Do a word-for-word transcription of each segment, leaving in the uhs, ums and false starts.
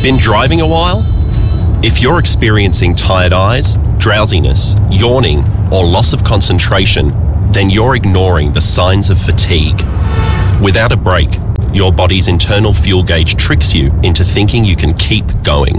Been driving a while? If you're experiencing tired eyes, drowsiness, yawning, or loss of concentration, then you're ignoring the signs of fatigue. Without a brake, your body's internal fuel gauge tricks you into thinking you can keep going.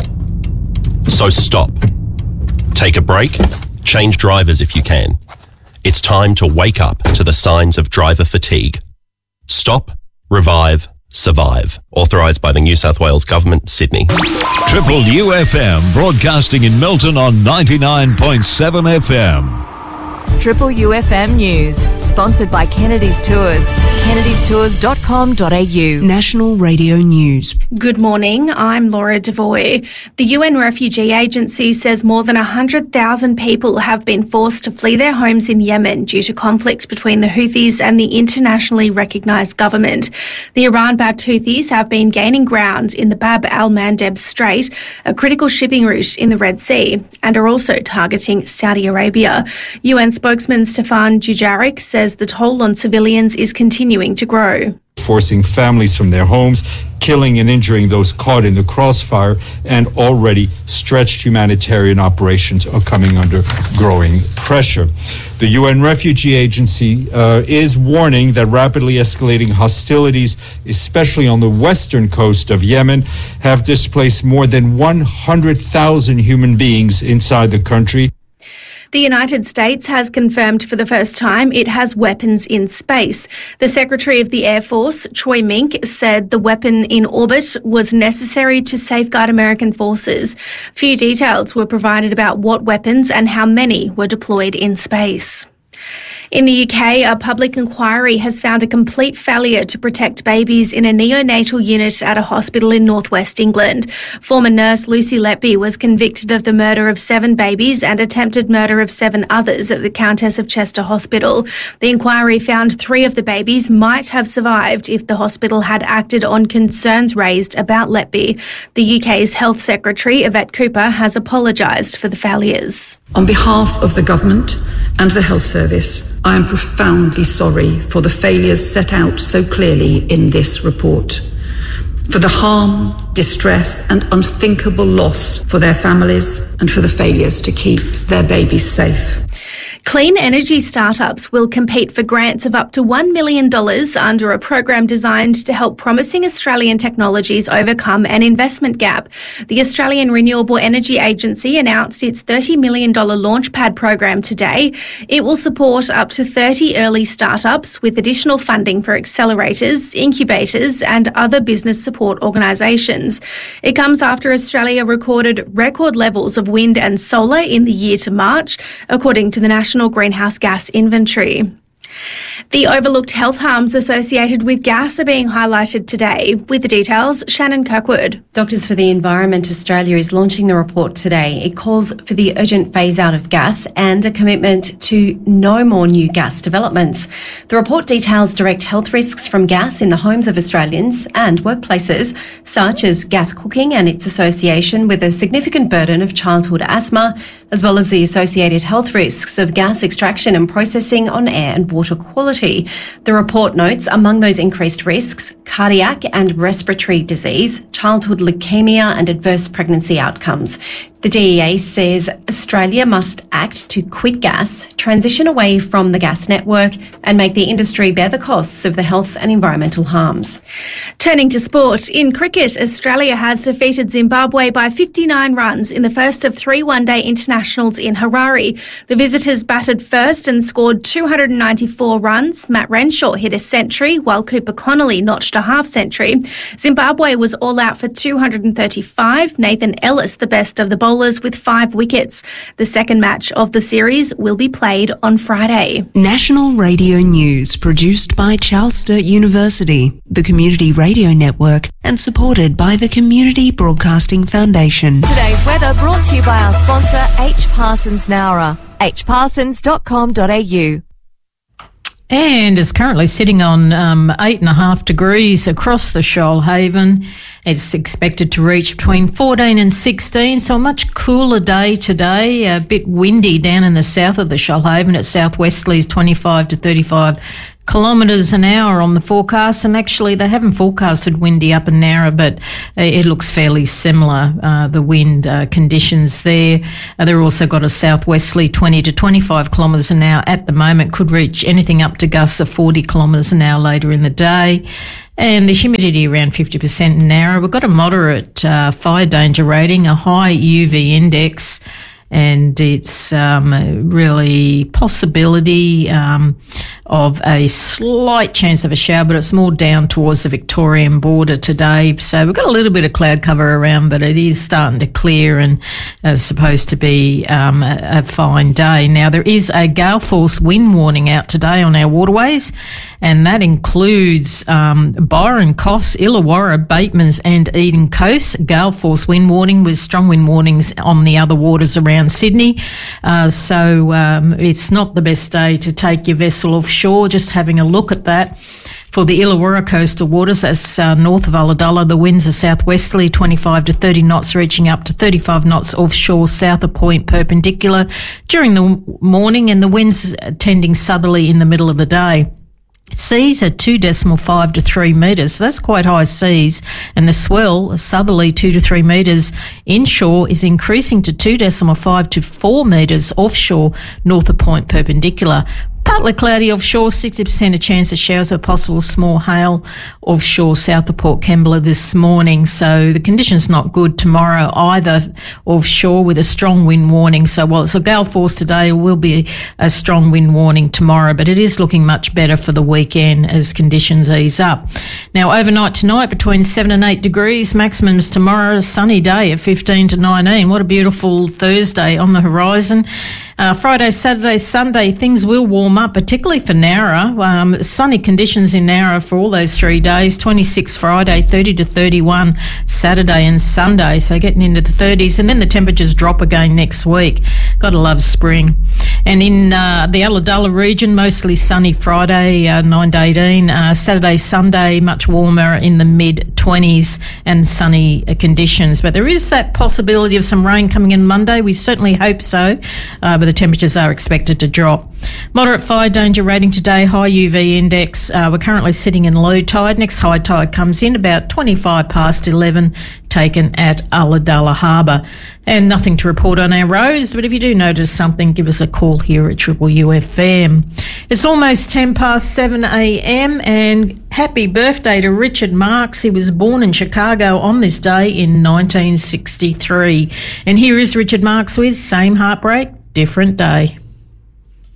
So stop. Take a break, change drivers if you can. It's time to wake up to the signs of driver fatigue. Stop, revive, survive. Authorised by the New South Wales Government, Sydney. Triple U F M, broadcasting in Melton on ninety-nine point seven F M. Triple U F M News, sponsored by Kennedy's Tours. kennedys tours dot com dot a u. National Radio News. Good morning, I'm Laura Devoy. The U N Refugee Agency says more than one hundred thousand people have been forced to flee their homes in Yemen due to conflict between the Houthis and the internationally recognised government. The Iran-backed Houthis have been gaining ground in the Bab al-Mandeb Strait, a critical shipping route in the Red Sea, and are also targeting Saudi Arabia. U N spokesman Stefan Dujarric says the toll on civilians is continuing to grow. Forcing families from their homes, killing and injuring those caught in the crossfire, and already stretched humanitarian operations are coming under growing pressure. The U N Refugee Agency uh, is warning that rapidly escalating hostilities, especially on the western coast of Yemen, have displaced more than one hundred thousand human beings inside the country. The United States has confirmed for the first time it has weapons in space. The Secretary of the Air Force, Troy Mink, said the weapon in orbit was necessary to safeguard American forces. Few details were provided about what weapons and how many were deployed in space. In the U K, a public inquiry has found a complete failure to protect babies in a neonatal unit at a hospital in northwest England. Former nurse Lucy Letby was convicted of the murder of seven babies and attempted murder of seven others at the Countess of Chester Hospital. The inquiry found three of the babies might have survived if the hospital had acted on concerns raised about Letby. The U K's Health Secretary, Yvette Cooper, has apologised for the failures. On behalf of the Government and the Health Service, I am profoundly sorry for the failures set out so clearly in this report, for the harm, distress and unthinkable loss for their families, and for the failures to keep their babies safe. Clean energy startups will compete for grants of up to one million dollars under a program designed to help promising Australian technologies overcome an investment gap. The Australian Renewable Energy Agency announced its thirty million dollars Launchpad program today. It will support up to thirty early startups with additional funding for accelerators, incubators and other business support organisations. It comes after Australia recorded record levels of wind and solar in the year to March, according to the National Greenhouse Gas Inventory. The overlooked health harms associated with gas are being highlighted today. With the details, Shannon Kirkwood. Doctors for the Environment Australia is launching the report today. It calls for the urgent phase-out of gas and a commitment to no more new gas developments. The report details direct health risks from gas in the homes of Australians and workplaces, such as gas cooking and its association with a significant burden of childhood asthma, as well as the associated health risks of gas extraction and processing on air and water quality. The report notes among those increased risks, cardiac and respiratory disease, childhood leukemia and adverse pregnancy outcomes. The D E A says Australia must act to quit gas, transition away from the gas network and make the industry bear the costs of the health and environmental harms. Turning to sport, in cricket, Australia has defeated Zimbabwe by fifty-nine runs in the first of three one-day internationals in Harare. The visitors batted first and scored two hundred ninety-four runs. Matt Renshaw hit a century, while Cooper Connolly notched a half-century. Zimbabwe was all out for two hundred thirty-five. Nathan Ellis, the best of the bowlers, with five wickets. The second match of the series will be played on Friday. National Radio News, produced by Charles Sturt University, the Community Radio Network, and supported by the Community Broadcasting Foundation. Today's weather brought to you by our sponsor, H. Parsons Nowra, h parsons dot com dot a u. And is currently sitting on um, eight and a half degrees across the Shoalhaven. It's expected to reach between fourteen and sixteen, so a much cooler day today. A bit windy down in the south of the Shoalhaven at South Westerly's twenty-five to thirty-five kilometres an hour on the forecast, and actually they haven't forecasted windy up in Nowra, but it looks fairly similar, uh, the wind uh, conditions there. Uh, they've also got a southwesterly twenty to twenty-five kilometres an hour at the moment, could reach anything up to gusts of forty kilometres an hour later in the day. And the humidity around fifty percent in Nowra. We've got a moderate uh, fire danger rating, a high U V index, and it's um, really possibility um, of a slight chance of a shower, but it's more down towards the Victorian border today. So we've got a little bit of cloud cover around, but it is starting to clear and is supposed to be um, a, a fine day. Now, there is a gale force wind warning out today on our waterways, and that includes um, Byron, Coffs, Illawarra, Batemans and Eden Coast. Gale force wind warning with strong wind warnings on the other waters around Sydney. Uh, so um, it's not the best day to take your vessel offshore. Just having a look at that. For the Illawarra coastal waters, that's uh, north of Ulladulla, the winds are southwesterly, twenty-five to thirty knots, reaching up to thirty-five knots offshore, south of Point Perpendicular during the morning, and the winds tending southerly in the middle of the day. Seas are two decimal five to three metres, so that's quite high seas, and the swell, southerly two to three metres inshore, is increasing to two decimal five to four metres offshore, north of Point Perpendicular. Partly cloudy offshore, sixty percent a chance of showers with possible small hail offshore south of Port Kembla this morning. So the conditions not good tomorrow either offshore, with a strong wind warning. So while it's a gale force today, it will be a strong wind warning tomorrow, but it is looking much better for the weekend as conditions ease up. Now, overnight tonight between seven and eight degrees, maximums tomorrow, a sunny day at fifteen to nineteen. What a beautiful Thursday on the horizon. Uh, Friday, Saturday, Sunday, things will warm up, particularly for Nowra. Um, sunny conditions in Nowra for all those three days, twenty-six Friday, thirty to thirty-one Saturday and Sunday, so getting into the thirties, and then the temperatures drop again next week. Gotta love spring. And in uh, the Ulladulla region, mostly sunny Friday, uh, nine to eighteen, uh, Saturday, Sunday, much warmer in the mid-twenties and sunny uh, conditions. But there is that possibility of some rain coming in Monday. We certainly hope so, uh, but the temperatures are expected to drop. Moderate fire danger rating today, high U V index. Uh, we're currently sitting in low tide. Next high tide comes in about twenty-five past eleven, taken at Ulladulla Harbour. And nothing to report on our roads, but if you do notice something, give us a call here at Triple U F M. It's almost ten past seven a.m. and happy birthday to Richard Marx. He was born in Chicago on this day in nineteen sixty-three. And here is Richard Marx with Same Heartbreak, Different Day.